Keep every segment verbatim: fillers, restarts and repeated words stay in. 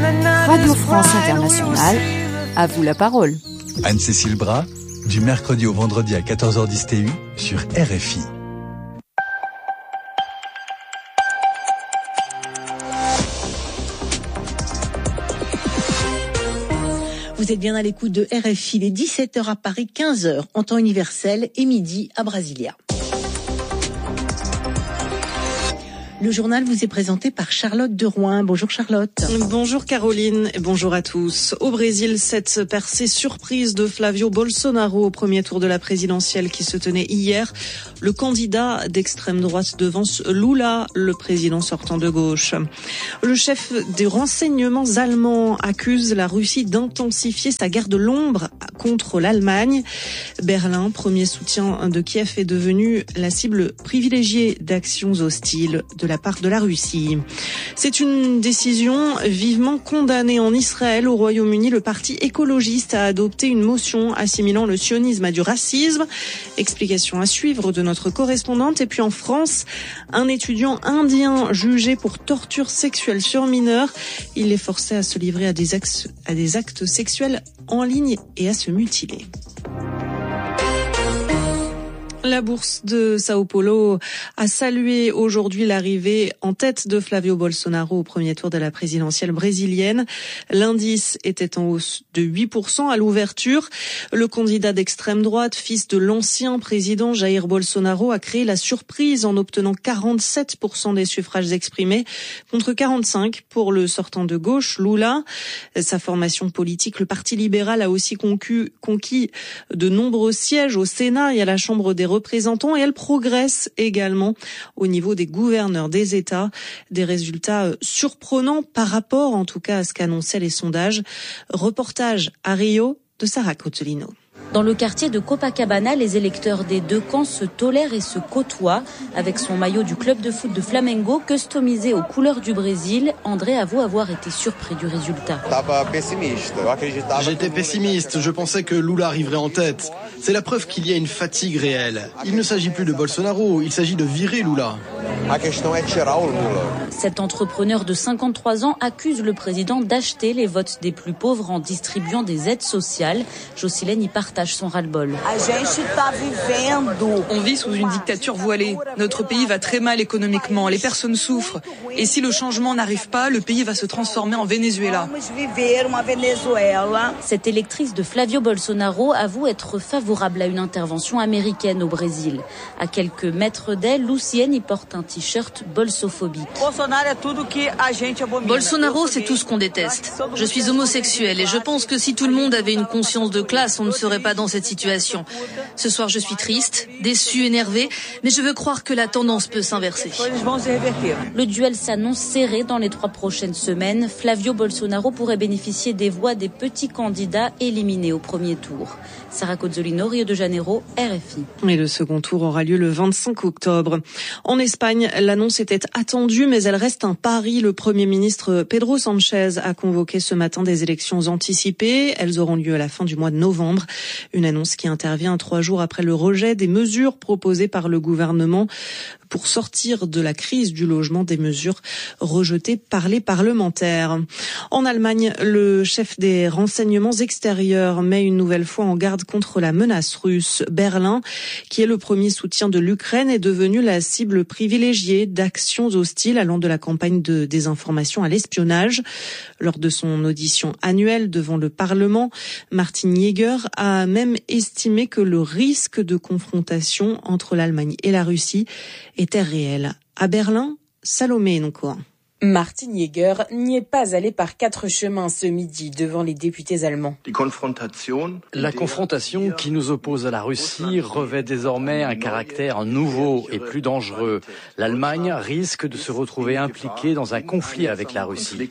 Radio France Internationale, à vous la parole. Anne-Cécile Bras, du mercredi au vendredi à quatorze heures dix T U sur R F I. Vous êtes bien à l'écoute de R F I, les dix-sept heures à Paris, quinze heures en temps universel et midi à Brasilia. Le journal vous est présenté par Charlotte de Rouen. Bonjour Charlotte. Bonjour Caroline et bonjour à tous. Au Brésil, cette percée surprise de Flavio Bolsonaro au premier tour de la présidentielle qui se tenait hier. Le candidat d'extrême droite devance Lula, le président sortant de gauche. Le chef des renseignements allemands accuse la Russie d'intensifier sa guerre de l'ombre contre l'Allemagne. Berlin, premier soutien de Kiev, est devenu la cible privilégiée d'actions hostiles de la part de la Russie. C'est une décision vivement condamnée en Israël. Au Royaume-Uni, le parti écologiste a adopté une motion assimilant le sionisme à du racisme. Explication à suivre de notre correspondante. Et puis en France, un étudiant indien jugé pour torture sexuelle sur mineur. Il est forcé à se livrer à des actes, à des actes sexuels en ligne et à se mutiler. La bourse de Sao Paulo a salué aujourd'hui l'arrivée en tête de Flavio Bolsonaro au premier tour de la présidentielle brésilienne. L'indice était en hausse de huit pour cent à l'ouverture. Le candidat d'extrême droite, fils de l'ancien président Jair Bolsonaro, a créé la surprise en obtenant quarante-sept pour cent des suffrages exprimés contre quarante-cinq pour le sortant de gauche, Lula. Sa formation politique, le Parti libéral, a aussi conquis, conquis de nombreux sièges au Sénat et à la Chambre des représentants, et elle progresse également au niveau des gouverneurs des États. Des résultats surprenants par rapport, en tout cas, à ce qu'annonçaient les sondages. Reportage à Rio de Sarah Cozzolino. Dans le quartier de Copacabana, les électeurs des deux camps se tolèrent et se côtoient. Avec son maillot du club de foot de Flamengo, customisé aux couleurs du Brésil, André avoue avoir été surpris du résultat. J'étais pessimiste, je pensais que Lula arriverait en tête. C'est la preuve qu'il y a une fatigue réelle. Il ne s'agit plus de Bolsonaro, il s'agit de virer Lula. Cet entrepreneur de cinquante-trois ans accuse le président d'acheter les votes des plus pauvres en distribuant des aides sociales. Jocelyne y partage son ras-le-bol. On vit sous une dictature voilée. Notre pays va très mal économiquement, les personnes souffrent. Et si le changement n'arrive pas, le pays va se transformer en Venezuela. Cette électrice de Flavio Bolsonaro avoue être favorable à une intervention américaine au Brésil. À quelques mètres d'elle, Lucienne y porte un t-shirt bolsophobique. Bolsonaro, c'est tout ce qu'on déteste. Je suis homosexuelle et je pense que si tout le monde avait une conscience de classe, on ne serait pas dans cette situation. Ce soir, je suis triste, déçue, énervée, mais je veux croire que la tendance peut s'inverser. Le duel s'annonce serré dans les trois prochaines semaines. Flavio Bolsonaro pourrait bénéficier des voix des petits candidats éliminés au premier tour. Sarah Cozzolino, Rio de Janeiro, R F I. Et le second tour aura lieu le vingt-cinq octobre. En Espagne, l'annonce était attendue, mais elle reste un pari. Le Premier ministre Pedro Sánchez a convoqué ce matin des élections anticipées. Elles auront lieu à la fin du mois de novembre. Une annonce qui intervient trois jours après le rejet des mesures proposées par le gouvernement pour sortir de la crise du logement, des mesures rejetées par les parlementaires. En Allemagne, le chef des renseignements extérieurs met une nouvelle fois en garde contre la menace russe. Berlin, qui est le premier soutien de l'Ukraine, est devenu la cible privilégiée d'actions hostiles allant de la campagne de désinformation à l'espionnage. Lors de son audition annuelle devant le Parlement, Martin Jäger a même estimé que le risque de confrontation entre l'Allemagne et la Russie était réel. À Berlin, Salomé Noncoa. Martin Jäger n'y est pas allé par quatre chemins ce midi devant les députés allemands. La confrontation qui nous oppose à la Russie revêt désormais un caractère nouveau et plus dangereux. L'Allemagne risque de se retrouver impliquée dans un conflit avec la Russie.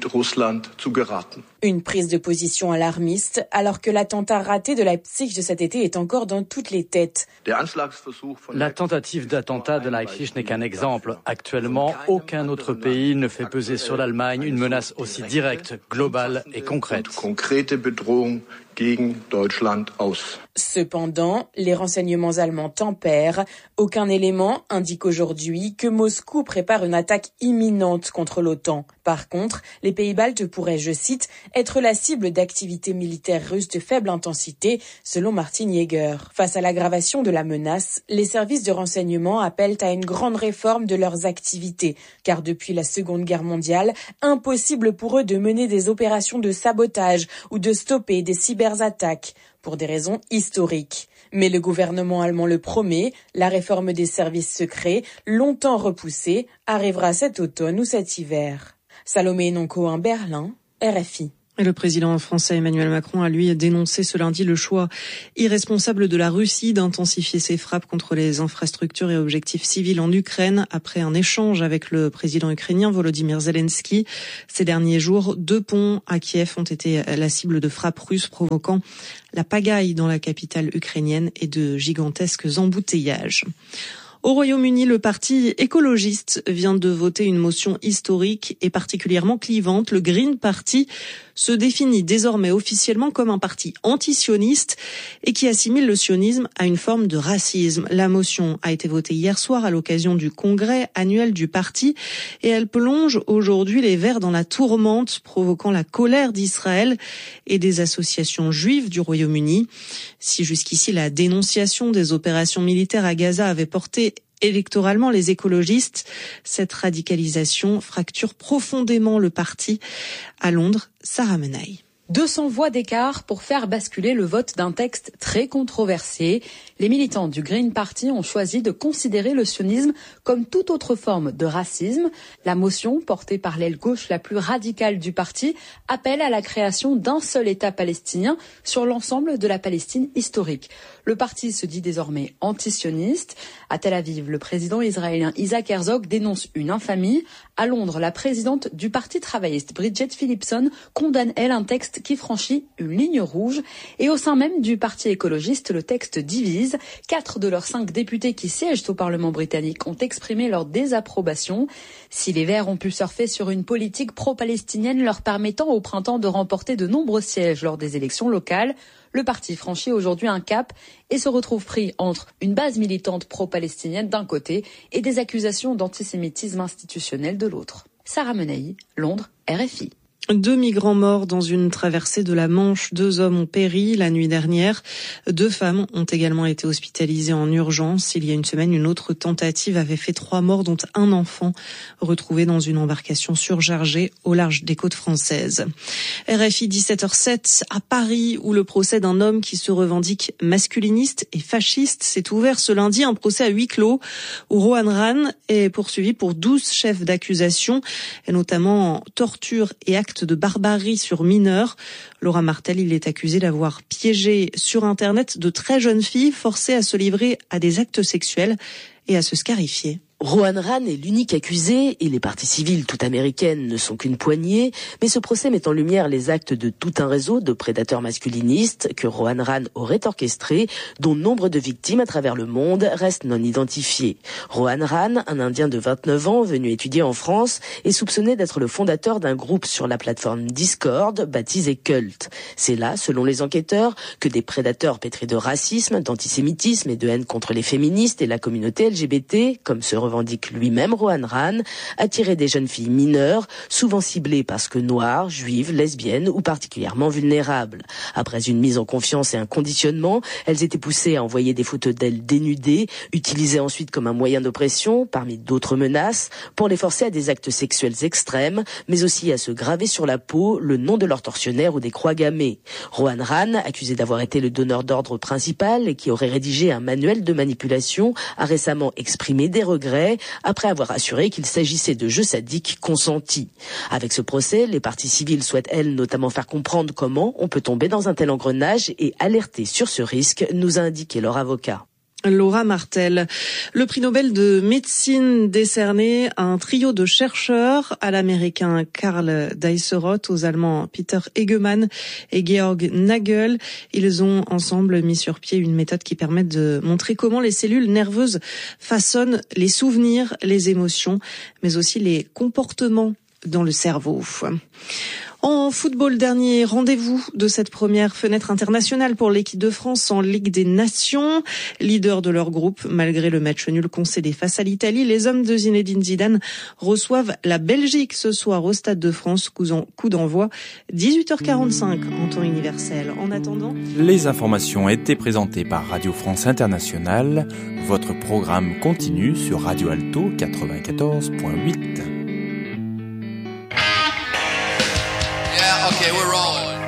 Une prise de position alarmiste alors que l'attentat raté de Leipzig de cet été est encore dans toutes les têtes. La tentative d'attentat de Leipzig n'est qu'un exemple. Actuellement, aucun autre pays ne fait peser sur l'Allemagne une menace aussi directe, globale et concrète. gegen Deutschland aus. Cependant, les renseignements allemands tempèrent. Aucun élément indique aujourd'hui que Moscou prépare une attaque imminente contre l'OTAN. Par contre, les pays baltes pourraient, je cite, être la cible d'activités militaires russes de faible intensité, selon Martin Jäger. Face à l'aggravation de la menace, les services de renseignement appellent à une grande réforme de leurs activités, car depuis la Seconde Guerre mondiale, impossible pour eux de mener des opérations de sabotage ou de stopper des cyberattaques, pour des raisons historiques. Mais le gouvernement allemand le promet, la réforme des services secrets, longtemps repoussée, arrivera cet automne ou cet hiver. Salomé Nonco, en Berlin, R F I. Et le président français Emmanuel Macron a lui dénoncé ce lundi le choix irresponsable de la Russie d'intensifier ses frappes contre les infrastructures et objectifs civils en Ukraine après un échange avec le président ukrainien Volodymyr Zelensky. Ces derniers jours, deux ponts à Kiev ont été la cible de frappes russes provoquant la pagaille dans la capitale ukrainienne et de gigantesques embouteillages. Au Royaume-Uni, le parti écologiste vient de voter une motion historique et particulièrement clivante. Le Green Party se définit désormais officiellement comme un parti anti-sioniste et qui assimile le sionisme à une forme de racisme. La motion a été votée hier soir à l'occasion du congrès annuel du parti et elle plonge aujourd'hui les Verts dans la tourmente, provoquant la colère d'Israël et des associations juives du Royaume-Uni. Si jusqu'ici la dénonciation des opérations militaires à Gaza avait porté électoralement les écologistes, cette radicalisation fracture profondément le parti. À Londres, Sarah Menaille. deux cents voix d'écart pour faire basculer le vote d'un texte très controversé. Les militants du Green Party ont choisi de considérer le sionisme comme toute autre forme de racisme. La motion, portée par l'aile gauche la plus radicale du parti, appelle à la création d'un seul État palestinien sur l'ensemble de la Palestine historique. Le parti se dit désormais antisioniste. À Tel Aviv, le président israélien Isaac Herzog dénonce une infamie. À Londres, la présidente du parti travailliste Bridget Phillipson condamne, elle, un texte qui franchit une ligne rouge. Et au sein même du parti écologiste, le texte divise. Quatre de leurs cinq députés qui siègent au Parlement britannique ont exprimé leur désapprobation. Si les Verts ont pu surfer sur une politique pro-palestinienne leur permettant au printemps de remporter de nombreux sièges lors des élections locales, le parti franchit aujourd'hui un cap et se retrouve pris entre une base militante pro-palestinienne d'un côté et des accusations d'antisémitisme institutionnel de l'autre. Sarah Menaille, Londres, R F I. Deux migrants morts dans une traversée de la Manche. Deux hommes ont péri la nuit dernière. Deux femmes ont également été hospitalisées en urgence. Il y a une semaine, une autre tentative avait fait trois morts, dont un enfant retrouvé dans une embarcation surchargée au large des côtes françaises. R F I dix-sept heures sept à Paris, où le procès d'un homme qui se revendique masculiniste et fasciste s'est ouvert ce lundi. Un procès à huis clos où Rohan Ran est poursuivi pour douze chefs d'accusation, et notamment torture et actes de barbarie sur mineurs. Laura Martel, il est accusé d'avoir piégé sur Internet de très jeunes filles forcées à se livrer à des actes sexuels et à se scarifier. Rohan Ran est l'unique accusé et les parties civiles toutes américaines ne sont qu'une poignée, mais ce procès met en lumière les actes de tout un réseau de prédateurs masculinistes que Rohan Ran aurait orchestrés, dont nombre de victimes à travers le monde restent non identifiées. Rohan Ran, un Indien de vingt-neuf ans venu étudier en France, est soupçonné d'être le fondateur d'un groupe sur la plateforme Discord baptisé Cult. C'est là, selon les enquêteurs, que des prédateurs pétris de racisme, d'antisémitisme et de haine contre les féministes et la communauté L G B T, comme se revendique lui-même Rohan Ran, attirer des jeunes filles mineures, souvent ciblées parce que noires, juives, lesbiennes ou particulièrement vulnérables. Après une mise en confiance et un conditionnement, elles étaient poussées à envoyer des photos d'elles dénudées, utilisées ensuite comme un moyen d'oppression, parmi d'autres menaces, pour les forcer à des actes sexuels extrêmes, mais aussi à se graver sur la peau le nom de leur tortionnaire ou des croix gammées. Rohan Ran, accusé d'avoir été le donneur d'ordre principal et qui aurait rédigé un manuel de manipulation, a récemment exprimé des regrets après avoir assuré qu'il s'agissait de jeux sadiques consentis. Avec ce procès, les parties civiles souhaitent, elles, notamment faire comprendre comment on peut tomber dans un tel engrenage et alerter sur ce risque, nous a indiqué leur avocat. Laura Martel. Le prix Nobel de médecine décerné à un trio de chercheurs, à l'américain Karl Deisseroth, aux allemands Peter Egemann et Georg Nagel. Ils ont ensemble mis sur pied une méthode qui permet de montrer comment les cellules nerveuses façonnent les souvenirs, les émotions, mais aussi les comportements dans le cerveau. En football, dernier rendez-vous de cette première fenêtre internationale pour l'équipe de France en Ligue des Nations. Leader de leur groupe, malgré le match nul concédé face à l'Italie, les hommes de Zinedine Zidane reçoivent la Belgique ce soir au Stade de France. Coup d'envoi dix-huit heures quarante-cinq en temps universel. En attendant, les informations étaient présentées par Radio France Internationale. Votre programme continue sur Radio Alto quatre-vingt-quatorze point huit. Yeah, okay, we're rolling.